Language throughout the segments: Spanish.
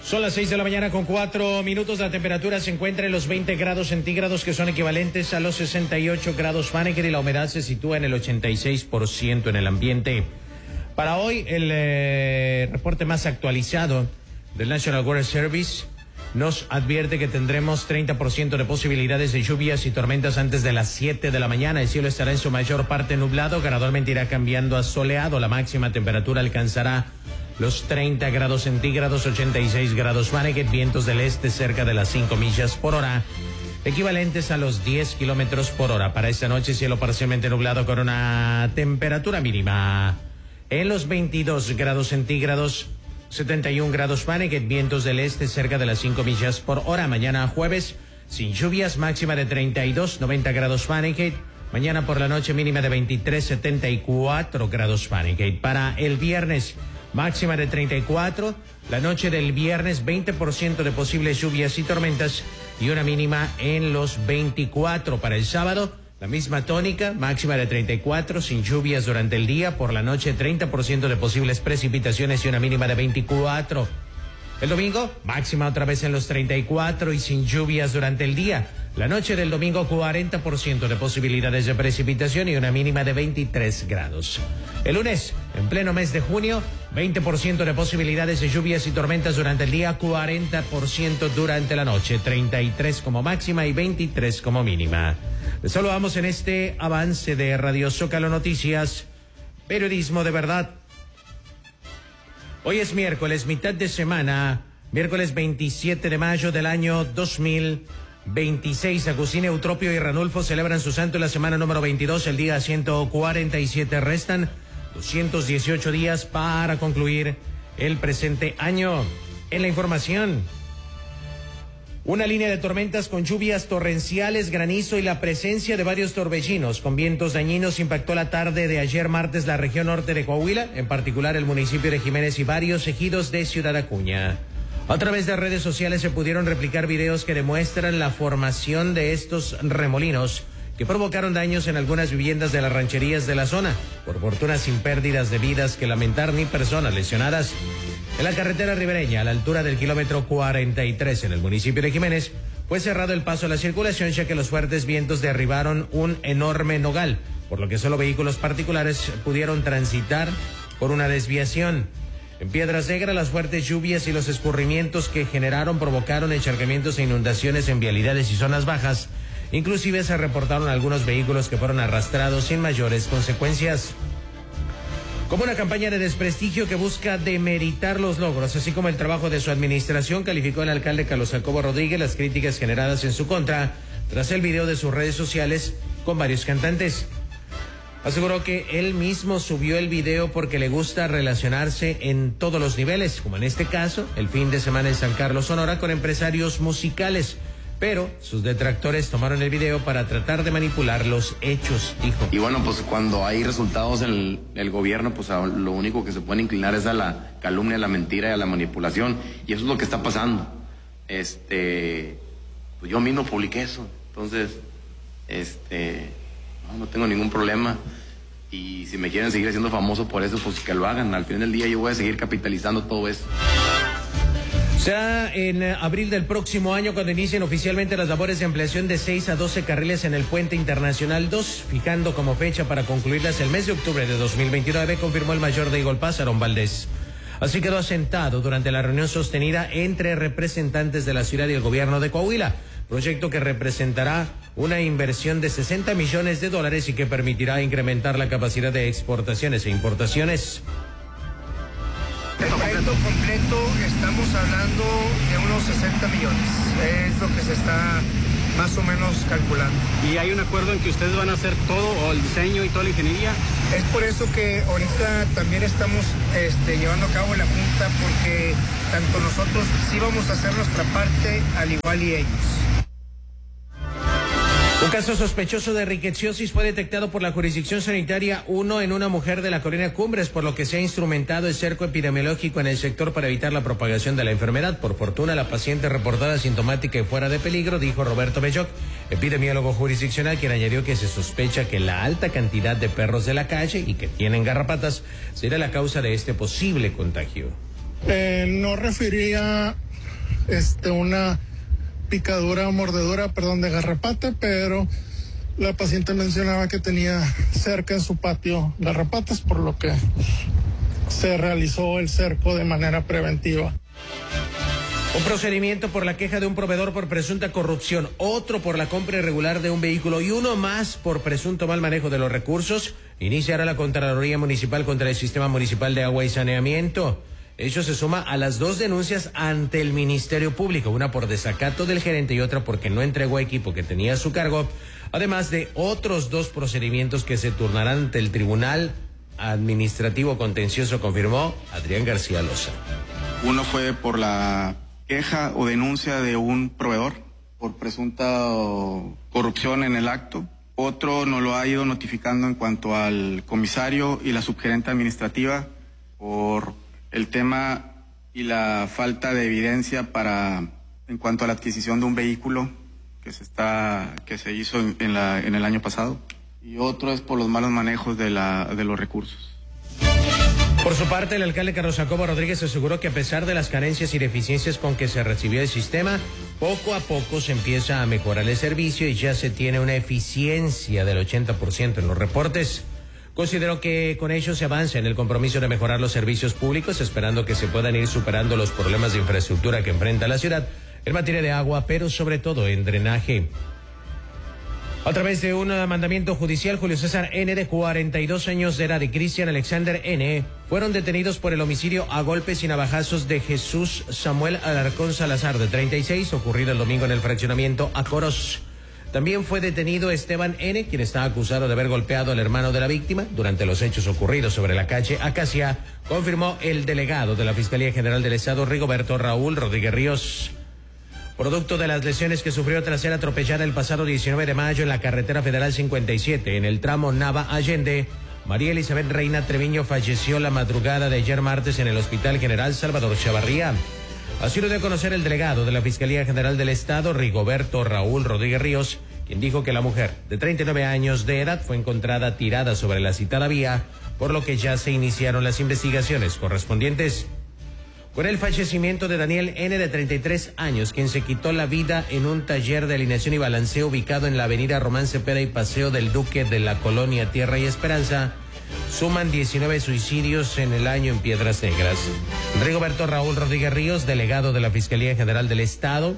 Son las 6 de la mañana con 4 minutos. La temperatura se encuentra en los 20 grados centígrados, que son equivalentes a los 68 grados Fahrenheit, y la humedad se sitúa en el 86% en el ambiente. Para hoy, el reporte más actualizado del National Weather Service nos advierte que tendremos 30% de posibilidades de lluvias y tormentas antes de las 7 de la mañana. El cielo estará en su mayor parte nublado, gradualmente irá cambiando a soleado. La máxima temperatura alcanzará los 30 grados centígrados, 86 grados Fahrenheit, vientos del este cerca de las 5 millas por hora, equivalentes a los 10 kilómetros por hora. Para esta noche, cielo parcialmente nublado con una temperatura mínima en los 22 grados centígrados, 71 grados Fahrenheit, vientos del este cerca de las 5 millas por hora. Mañana jueves, sin lluvias, máxima de 32, 90 grados Fahrenheit. Mañana por la noche, mínima de 23, 74 grados Fahrenheit. Para el viernes, máxima de 34, la noche del viernes 20% de posibles lluvias y tormentas y una mínima en los 24. Para el sábado, la misma tónica, máxima de 34, sin lluvias durante el día. Por la noche, 30% de posibles precipitaciones y una mínima de 24. El domingo, máxima otra vez en los 34 y sin lluvias durante el día. La noche del domingo, 40% de posibilidades de precipitación y una mínima de 23 grados. El lunes, en pleno mes de junio, 20% de posibilidades de lluvias y tormentas durante el día, 40% durante la noche, 33 como máxima y 23 como mínima. Les saludamos en este avance de Radio Zócalo Noticias, periodismo de verdad. Hoy es miércoles, mitad de semana, miércoles 27 de mayo del año 2026. Agustín Eutropio y Ranulfo celebran su santo en la semana número 22, el día 147. Restan 218 días para concluir el presente año. En la información, una línea de tormentas con lluvias torrenciales, granizo y la presencia de varios torbellinos con vientos dañinos impactó la tarde de ayer martes la región norte de Coahuila, en particular el municipio de Jiménez y varios ejidos de Ciudad Acuña. A través de redes sociales se pudieron replicar videos que demuestran la formación de estos remolinos que provocaron daños en algunas viviendas de las rancherías de la zona. Por fortuna, sin pérdidas de vidas que lamentar ni personas lesionadas. En la carretera ribereña, a la altura del kilómetro 43 en el municipio de Jiménez, fue cerrado el paso a la circulación, ya que los fuertes vientos derribaron un enorme nogal, por lo que solo vehículos particulares pudieron transitar por una desviación. En Piedras Negras, las fuertes lluvias y los escurrimientos que generaron provocaron encharcamientos e inundaciones en vialidades y zonas bajas. Inclusive se reportaron algunos vehículos que fueron arrastrados sin mayores consecuencias. Como una campaña de desprestigio que busca demeritar los logros, así como el trabajo de su administración, calificó el alcalde Carlos Jacobo Rodríguez las críticas generadas en su contra tras el video de sus redes sociales con varios cantantes. Aseguró que él mismo subió el video porque le gusta relacionarse en todos los niveles, como en este caso, el fin de semana en San Carlos, Sonora, con empresarios musicales. Pero sus detractores tomaron el video para tratar de manipular los hechos, dijo. Y bueno, pues cuando hay resultados en el gobierno, pues lo único que se puede inclinar es a la calumnia, a la mentira y a la manipulación. Y eso es lo que está pasando. Pues yo mismo publiqué eso. Entonces, no tengo ningún problema. Y si me quieren seguir haciendo famoso por eso, pues que lo hagan. Al final del día yo voy a seguir capitalizando todo eso. Será en abril del próximo año cuando inicien oficialmente las labores de ampliación de 6 a 12 carriles en el Puente Internacional 2, fijando como fecha para concluirlas el mes de octubre de 2029, confirmó el mayor de Eagle Pass, Aarón Valdés. Así quedó asentado durante la reunión sostenida entre representantes de la ciudad y el gobierno de Coahuila, proyecto que representará una inversión de $60 millones y que permitirá incrementar la capacidad de exportaciones e importaciones. El proyecto completo estamos hablando de unos 60 millones, es lo que se está más o menos calculando. ¿Y hay un acuerdo en que ustedes van a hacer todo, o el diseño y toda la ingeniería? Es por eso que ahorita también estamos llevando a cabo la junta, porque tanto nosotros sí vamos a hacer nuestra parte, al igual y ellos. Un caso sospechoso de riqueciosis fue detectado por la jurisdicción sanitaria 1 en una mujer de la colonia Cumbres, por lo que se ha instrumentado el cerco epidemiológico en el sector para evitar la propagación de la enfermedad. Por fortuna, la paciente reportada asintomática y fuera de peligro, dijo Roberto Belloc, epidemiólogo jurisdiccional, quien añadió que se sospecha que la alta cantidad de perros de la calle y que tienen garrapatas será la causa de este posible contagio. No refería una picadura o mordedura, de garrapata, pero la paciente mencionaba que tenía cerca en su patio garrapatas, por lo que se realizó el cerco de manera preventiva. Un procedimiento por la queja de un proveedor por presunta corrupción, otro por la compra irregular de un vehículo y uno más por presunto mal manejo de los recursos. Iniciará la Contraloría Municipal contra el Sistema Municipal de Agua y Saneamiento. Ello se suma a las 2 denuncias ante el Ministerio Público, una por desacato del gerente y otra porque no entregó equipo que tenía a su cargo, además de otros 2 procedimientos que se turnarán ante el Tribunal Administrativo Contencioso, confirmó Adrián García Loza. Uno fue por la queja o denuncia de un proveedor por presunta corrupción en el acto. Otro nos lo ha ido notificando en cuanto al comisario y la subgerente administrativa por el tema y la falta de evidencia en cuanto a la adquisición de un vehículo que se hizo en el año pasado. Y otro es por los malos manejos de los recursos. Por su parte, el alcalde Carlos Jacobo Rodríguez aseguró que a pesar de las carencias y deficiencias con que se recibió el sistema, poco a poco se empieza a mejorar el servicio y ya se tiene una eficiencia del 80% en los reportes. Consideró que con ello se avanza en el compromiso de mejorar los servicios públicos, esperando que se puedan ir superando los problemas de infraestructura que enfrenta la ciudad en materia de agua, pero sobre todo en drenaje. A través de un mandamiento judicial, Julio César N., de 42 años de edad, y Cristian Alexander N., fueron detenidos por el homicidio a golpes y navajazos de Jesús Samuel Alarcón Salazar, de 36, ocurrido el domingo en el fraccionamiento Acoros. También fue detenido Esteban N., quien está acusado de haber golpeado al hermano de la víctima durante los hechos ocurridos sobre la calle Acacia, confirmó el delegado de la Fiscalía General del Estado, Rigoberto Raúl Rodríguez Ríos. Producto de las lesiones que sufrió tras ser atropellada el pasado 19 de mayo en la carretera federal 57, en el tramo Nava-Allende, María Elizabeth Reina Treviño falleció la madrugada de ayer martes en el Hospital General Salvador Chavarría. Así lo dio a conocer el delegado de la Fiscalía General del Estado, Rigoberto Raúl Rodríguez Ríos, quien dijo que la mujer de 39 años de edad fue encontrada tirada sobre la citada vía, por lo que ya se iniciaron las investigaciones correspondientes. Con el fallecimiento de Daniel N., de 33 años, quien se quitó la vida en un taller de alineación y balanceo ubicado en la avenida Román Cepeda y Paseo del Duque de la colonia Tierra y Esperanza, suman 19 suicidios en el año en Piedras Negras. Rigoberto Raúl Rodríguez Ríos, delegado de la Fiscalía General del Estado,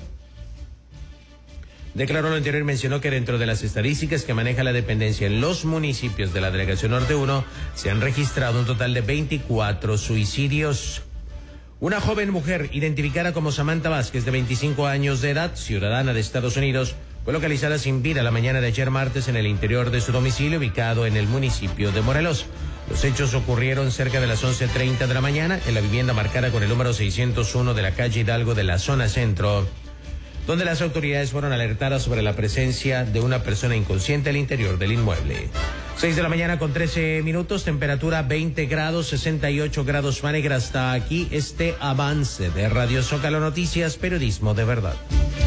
declaró lo anterior y mencionó que dentro de las estadísticas que maneja la dependencia en los municipios de la Delegación Norte 1, se han registrado un total de 24 suicidios. Una joven mujer identificada como Samantha Vázquez, de 25 años de edad, ciudadana de Estados Unidos, fue localizada sin vida la mañana de ayer martes en el interior de su domicilio ubicado en el municipio de Morelos. Los hechos ocurrieron cerca de las 11:30 de la mañana en la vivienda marcada con el número 601 de la calle Hidalgo de la zona centro, donde las autoridades fueron alertadas sobre la presencia de una persona inconsciente al interior del inmueble. 6 de la mañana con 13 minutos, temperatura 20 grados, 68 grados Fahrenheit. Hasta aquí este avance de Radio Zócalo Noticias, periodismo de verdad.